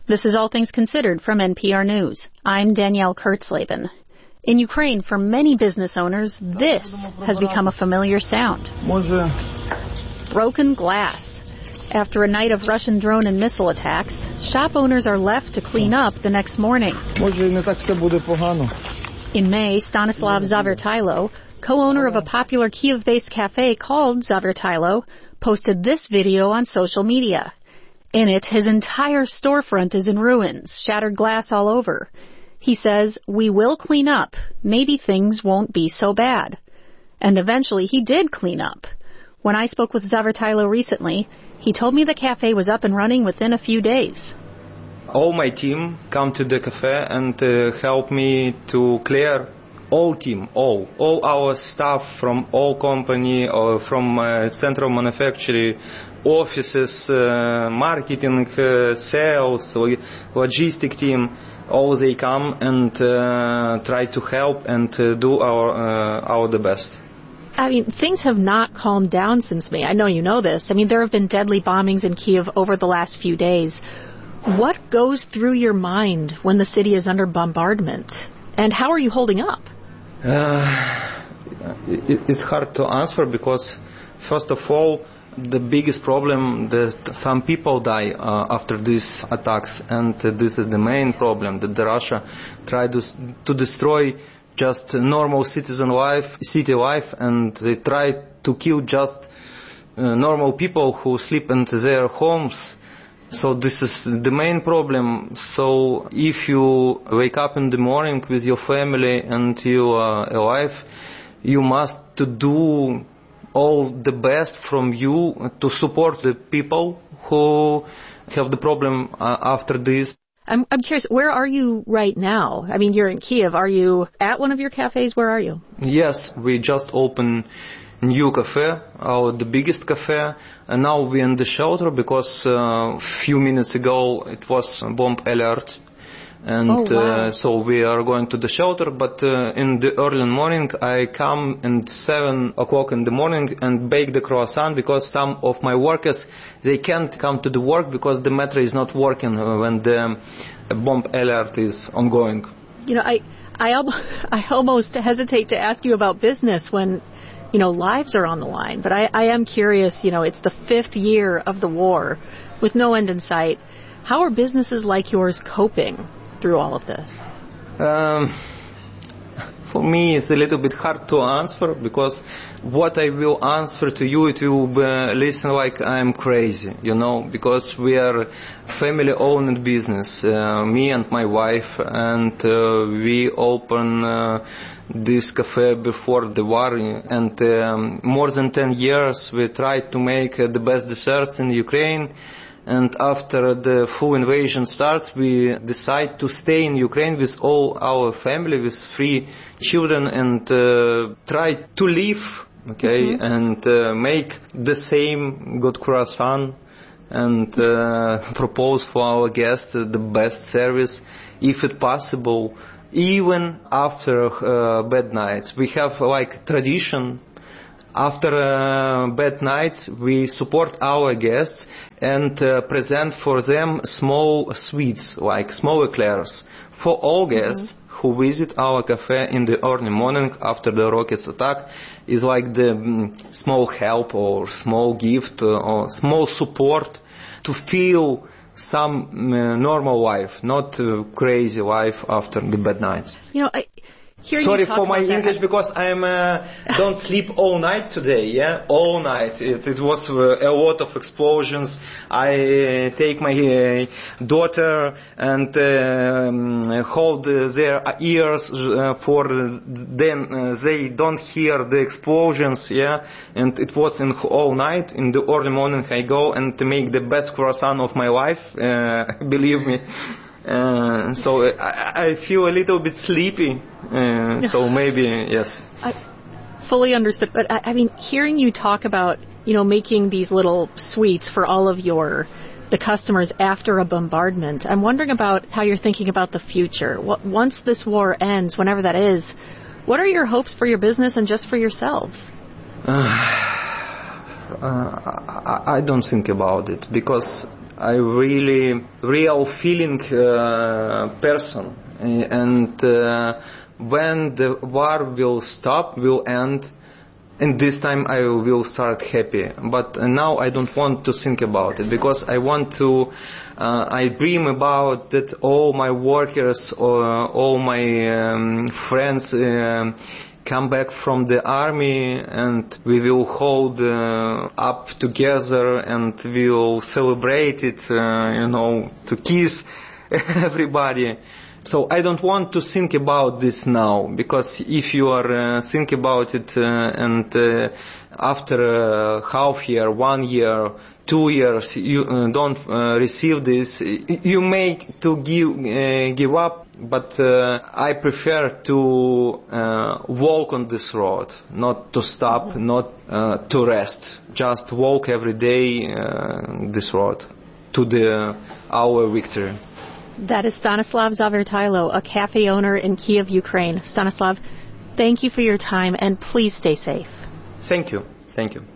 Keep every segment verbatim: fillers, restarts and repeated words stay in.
This is All Things Considered from N P R News. I'm Danielle Kurtzleben. In Ukraine, for many business owners, this has become a familiar sound. Broken glass. After a night of Russian drone and missile attacks, shop owners are left to clean up the next morning. In May, Stanislav Zavertilo, co-owner of a popular Kyiv-based cafe called Zavertilo, posted this video on social media. In it, his entire storefront is in ruins, shattered glass all over. He says, "We will clean up. Maybe things won't be so bad." And eventually he did clean up. When I spoke with Zavertilo recently, he told me the cafe was up and running within a few days. All my team come to the cafe and uh, help me to clear all team, all, all our staff from all company or from uh, central manufacturing, offices, uh, marketing, uh, sales, logistic team. All they come and uh, try to help and uh, do our uh, our the best. I mean, things have not calmed down since May. I know you know this. I mean, there have been deadly bombings in Kyiv over the last few days. What goes through your mind when the city is under bombardment? And how are you holding up? Uh, it, it's hard to answer because, first of all, the biggest problem that some people die uh, after these attacks, and uh, this is the main problem, that the Russia tried to, to destroy just normal citizen life, city life, and they try to kill just uh, normal people who sleep in their homes. So this is the main problem. So if you wake up in the morning with your family and you are alive, you must to do all the best from you to support the people who have the problem uh, after this. I'm, I'm curious, where are you right now? I mean, you're in Kyiv. Are you at one of your cafes? Where are you? Yes, we just opened a new cafe, our the biggest cafe, and now we're in the shelter because a uh, few minutes ago it was a bomb alert. And oh, wow. uh, so we are going to the shelter, but uh, in the early morning I come at seven o'clock in the morning and bake the croissant because some of my workers, they can't come to the work because the metro is not working when the bomb alert is ongoing. You know, I, I, I almost hesitate to ask you about business when, you know, lives are on the line. But I, I am curious, you know, it's the fifth year of the war with no end in sight. How are businesses like yours coping through all of this? Um, for me, it's a little bit hard to answer because what I will answer to you, it will be, listen like I'm crazy, you know, because we are family-owned business, uh, me and my wife, and uh, we open uh, this cafe before the war, and um, more than ten years we tried to make uh, the best desserts in Ukraine. And after the full invasion starts, we decide to stay in Ukraine with all our family, with three children, and uh, try to live, okay, mm-hmm. and uh, make the same good croissant and uh, propose for our guests the best service, if it's possible, even after uh, bad nights. We have like tradition. After uh, bad nights, we support our guests and uh, present for them small sweets, like small eclairs, for all guests mm-hmm. who visit our cafe in the early morning after the rockets attack. Is like the um, small help or small gift or small support to feel some uh, normal life, not uh, crazy life after the bad nights. You know, I... Sorry for my English because I'm uh, don't sleep all night today. Yeah, all night. It, it was uh, a lot of explosions. I uh, take my uh, daughter and uh, hold uh, their ears uh, for then uh, they don't hear the explosions. Yeah, and it was in all night. In the early morning I go and make the best croissant of my life. Uh, believe me. Uh, so I, I feel a little bit sleepy, uh, so maybe, yes. I fully understood, but I, I mean, hearing you talk about, you know, making these little sweets for all of your, the customers after a bombardment, I'm wondering about how you're thinking about the future. What, once this war ends, whenever that is, what are your hopes for your business and just for yourselves? Uh, uh, I, I don't think about it, because I really real feeling uh, person. And uh, when the war will stop, will end, and this time I will start happy. But now I don't want to think about it, because I want to, uh, I dream about that all my workers, or all my um, friends uh, come back from the army, and we will hold uh, up together, and we will celebrate it, uh, you know, to kiss everybody. So I don't want to think about this now, because if you are uh, think about it uh, and uh, after uh, half year, one year, two years, you uh, don't uh, receive this, you may to give uh, give up. But uh, I prefer to uh, walk on this road, not to stop, mm-hmm. not uh, to rest, just walk every day uh, this road to the our victory. That is Stanislav Zavertilo, a cafe owner in Kiev, Ukraine. Stanislav, thank you for your time, and please stay safe. Thank you. Thank you.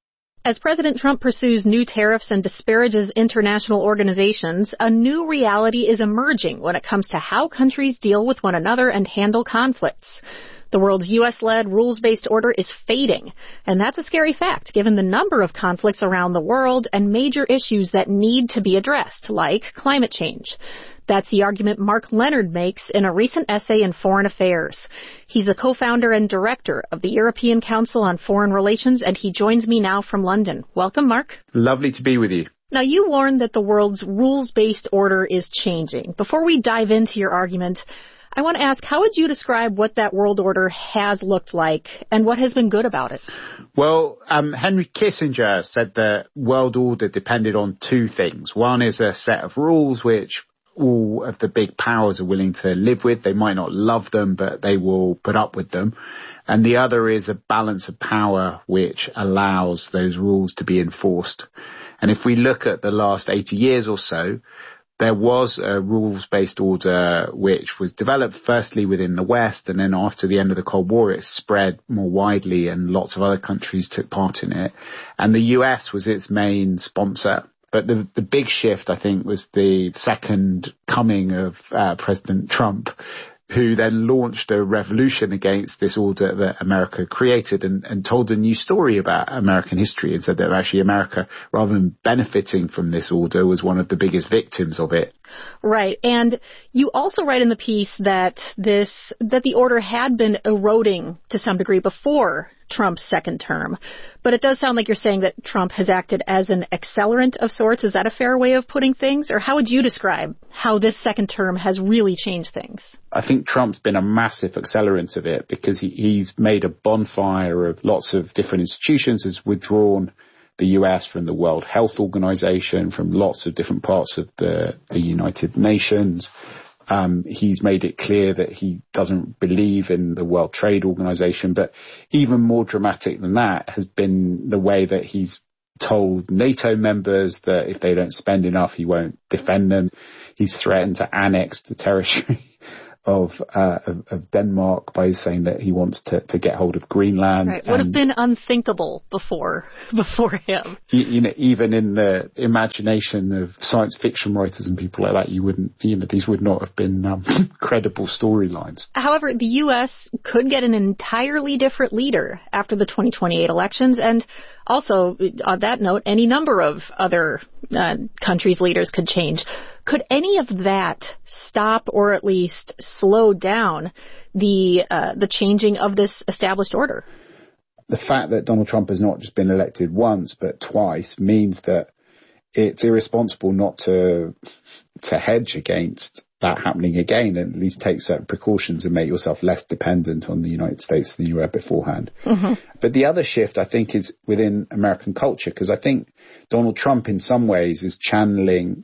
As President Trump pursues new tariffs and disparages international organizations, a new reality is emerging when it comes to how countries deal with one another and handle conflicts. The world's U S-led rules-based order is fading, and that's a scary fact given the number of conflicts around the world and major issues that need to be addressed, like climate change. That's the argument Mark Leonard makes in a recent essay in Foreign Affairs. He's the co-founder and director of the European Council on Foreign Relations, and he joins me now from London. Welcome, Mark. Lovely to be with you. Now, you warned that the world's rules-based order is changing. Before we dive into your argument, I want to ask, how would you describe what that world order has looked like and what has been good about it? Well, um, Henry Kissinger said the world order depended on two things. One is a set of rules which all of the big powers are willing to live with. They might not love them, but they will put up with them. And the other is a balance of power which allows those rules to be enforced. And if we look at the last eighty years or so, there was a rules-based order which was developed firstly within the West, and then after the end of the Cold War it spread more widely and lots of other countries took part in it. And the U S was its main sponsor. But the, the big shift, I think, was the second coming of uh, President Trump, who then launched a revolution against this order that America created and, and told a new story about American history and said that actually America, rather than benefiting from this order, was one of the biggest victims of it. Right. And you also write in the piece that this, that the order had been eroding to some degree before Trump's second term. But it does sound like you're saying that Trump has acted as an accelerant of sorts. Is that a fair way of putting things? Or how would you describe how this second term has really changed things? I think Trump's been a massive accelerant of it because he, he's made a bonfire of lots of different institutions, has withdrawn the U S from the World Health Organization, from lots of different parts of the, the United Nations. Um, he's made it clear that he doesn't believe in the World Trade Organization. But even more dramatic than that has been the way that he's told NATO members that if they don't spend enough, he won't defend them. He's threatened to annex the territory of, uh, of, of Denmark by saying that he wants to, to get hold of Greenland. Right. Would have been unthinkable before before him. You, you know, even in the imagination of science fiction writers and people like that, you wouldn't, you know, these would not have been um, credible storylines. However, the U S could get an entirely different leader after the twenty twenty-eight elections, and also, on that note, any number of other uh, countries' leaders could change. Could any of that stop or at least slow down the uh, the changing of this established order? The fact that Donald Trump has not just been elected once but twice means that it's irresponsible not to to hedge against that happening again, and at least take certain precautions and make yourself less dependent on the United States than you were beforehand. Mm-hmm. But the other shift, I think, is within American culture, because I think Donald Trump in some ways is channeling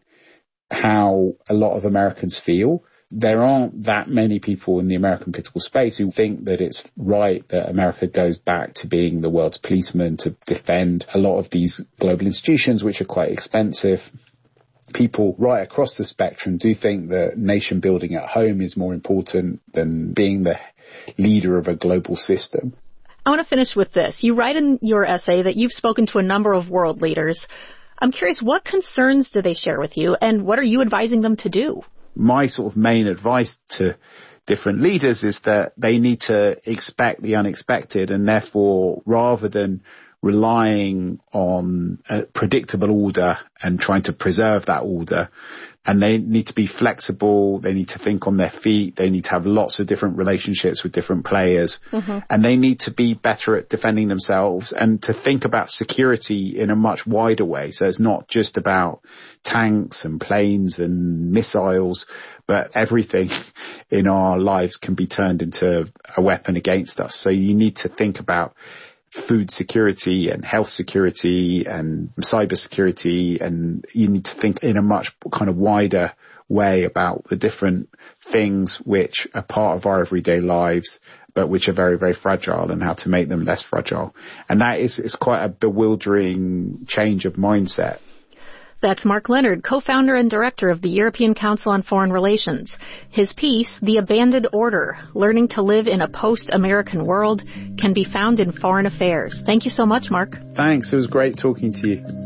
how a lot of Americans feel. There aren't that many people in the American political space who think that it's right that America goes back to being the world's policeman to defend a lot of these global institutions, which are quite expensive. People right across the spectrum do think that nation building at home is more important than being the leader of a global system. I want to finish with this. You write in your essay that you've spoken to a number of world leaders. I'm curious, what concerns do they share with you, and what are you advising them to do? My sort of main advice to different leaders is that they need to expect the unexpected, and therefore, rather than relying on a predictable order and trying to preserve that order, and they need to be flexible, they need to think on their feet, they need to have lots of different relationships with different players, mm-hmm. and they need to be better at defending themselves and to think about security in a much wider way. So it's not just about tanks and planes and missiles, but everything in our lives can be turned into a weapon against us. So you need to think about food security and health security and cyber security, and you need to think in a much kind of wider way about the different things which are part of our everyday lives but which are very, very fragile, and how to make them less fragile. And that is, is quite a bewildering change of mindset. That's Mark Leonard, co-founder and director of the European Council on Foreign Relations. His piece, The Abandoned Order, Learning to Live in a Post-American World, can be found in Foreign Affairs. Thank you so much, Mark. Thanks. It was great talking to you.